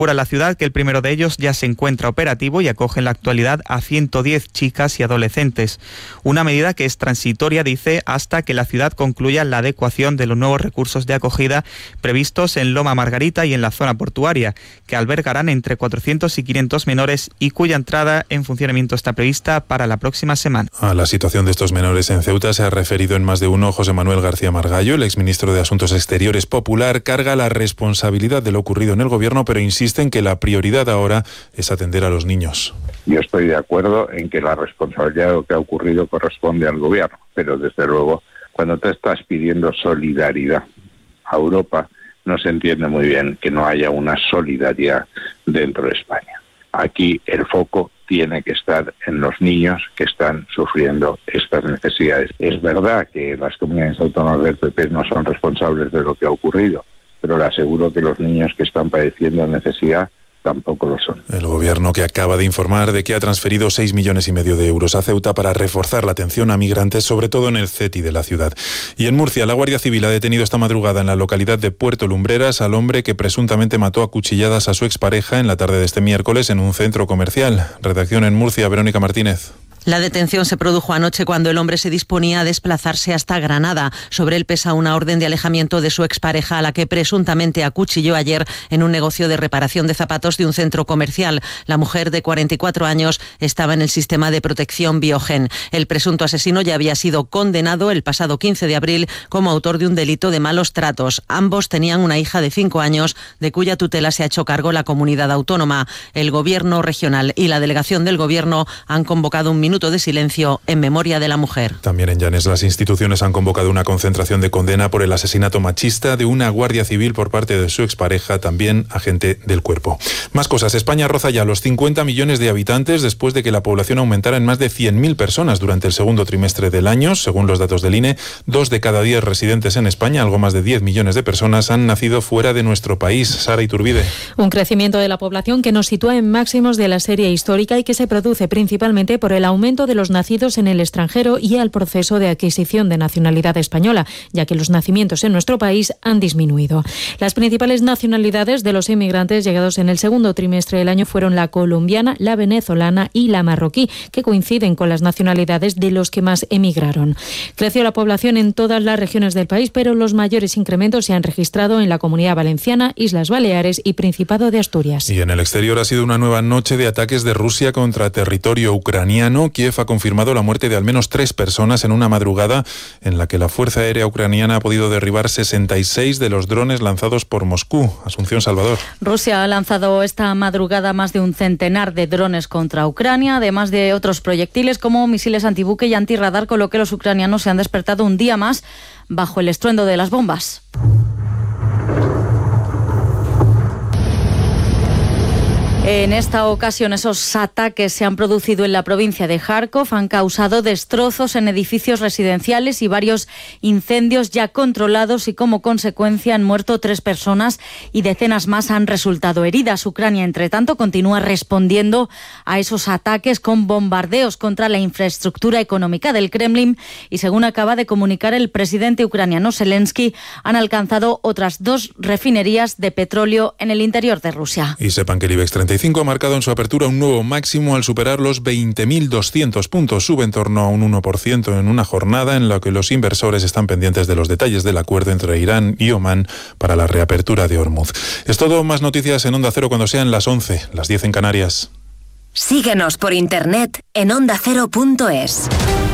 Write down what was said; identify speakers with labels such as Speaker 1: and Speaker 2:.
Speaker 1: La ciudad que el primero de ellos ya se encuentra operativo y acoge en la actualidad a 110 chicas y adolescentes. Una medida que es transitoria, dice, hasta que la ciudad concluya la adecuación de los nuevos recursos de acogida previstos en Loma Margarita y en la zona portuaria, que albergarán entre 400 y 500 menores y cuya entrada en funcionamiento está prevista para la próxima semana.
Speaker 2: A la situación de estos menores en Ceuta se ha referido en más de uno José Manuel García Margallo. El exministro de Asuntos Exteriores popular carga la responsabilidad de lo ocurrido en el gobierno, pero insiste en que la prioridad ahora es atender a los niños.
Speaker 3: Yo estoy de acuerdo en que la responsabilidad de lo que ha ocurrido corresponde al gobierno, pero desde luego cuando te estás pidiendo solidaridad a Europa, no se entiende muy bien que no haya una solidaridad dentro de España. Aquí el foco tiene que estar en los niños que están sufriendo estas necesidades. Es verdad que las comunidades autónomas del PP no son responsables de lo que ha ocurrido, pero le aseguro que los niños que están padeciendo necesidad tampoco lo son.
Speaker 2: El gobierno que acaba de informar de que ha transferido 6,5 millones de euros a Ceuta para reforzar la atención a migrantes, sobre todo en el CETI de la ciudad. Y en Murcia, la Guardia Civil ha detenido esta madrugada en la localidad de Puerto Lumbreras al hombre que presuntamente mató a cuchilladas a su expareja en la tarde de este miércoles en un centro comercial. Redacción en Murcia, Verónica Martínez.
Speaker 4: La detención se produjo anoche cuando el hombre se disponía a desplazarse hasta Granada. Sobre él pesa una orden de alejamiento de su expareja, a la que presuntamente acuchilló ayer en un negocio de reparación de zapatos de un centro comercial. La mujer, de 44 años, estaba en el sistema de protección Biogen. El presunto asesino ya había sido condenado el pasado 15 de abril como autor de un delito de malos tratos. Ambos tenían una hija de 5 años, de cuya tutela se ha hecho cargo la comunidad autónoma. El gobierno regional y la delegación del gobierno han convocado un minuto de silencio en memoria de la mujer.
Speaker 2: También en Llanes las instituciones han convocado una concentración de condena por el asesinato machista de una guardia civil por parte de su expareja, también agente del cuerpo. Más cosas. España roza ya los 50 millones de habitantes después de que la población aumentara en más de 100.000 personas durante el segundo trimestre del año. Según los datos del INE, 2 de cada 10 residentes en España, algo más de 10 millones de personas, han nacido fuera de nuestro país. Sara Iturbide.
Speaker 5: Un crecimiento de la población que nos sitúa en máximos de la serie histórica y que se produce principalmente por el aumento de los nacidos en el extranjero y al proceso de adquisición de nacionalidad española, ya que los nacimientos en nuestro país han disminuido. Las principales nacionalidades de los inmigrantes llegados en el segundo trimestre del año fueron la colombiana, la venezolana y la marroquí, que coinciden con las nacionalidades de los que más emigraron. Creció la población en todas las regiones del país, pero los mayores incrementos se han registrado en la Comunidad Valenciana, Islas Baleares y Principado de Asturias.
Speaker 2: Y en el exterior ha sido una nueva noche de ataques de Rusia contra territorio ucraniano. Kiev ha confirmado la muerte de al menos 3 personas en una madrugada en la que la Fuerza Aérea Ucraniana ha podido derribar 66 de los drones lanzados por Moscú. Asunción Salvador.
Speaker 6: Rusia ha lanzado esta madrugada más de un centenar de drones contra Ucrania, además de otros proyectiles como misiles antibuque y antirradar, con lo que los ucranianos se han despertado un día más bajo el estruendo de las bombas. En esta ocasión, esos ataques se han producido en la provincia de Kharkov, han causado destrozos en edificios residenciales y varios incendios ya controlados, y como consecuencia han muerto 3 personas y decenas más han resultado heridas. Ucrania, entre tanto, continúa respondiendo a esos ataques con bombardeos contra la infraestructura económica del Kremlin, y según acaba de comunicar el presidente ucraniano Zelensky, han alcanzado otras 2 refinerías de petróleo en el interior de Rusia.
Speaker 2: Y sepan que el IBEX 35 ha marcado en su apertura un nuevo máximo al superar los 20.200 puntos. Sube en torno a un 1% en una jornada en la que los inversores están pendientes de los detalles del acuerdo entre Irán y Omán para la reapertura de Hormuz. Es todo. Más noticias en Onda Cero cuando sean las 11, las 10 en Canarias.
Speaker 7: Síguenos por internet en ondacero.es.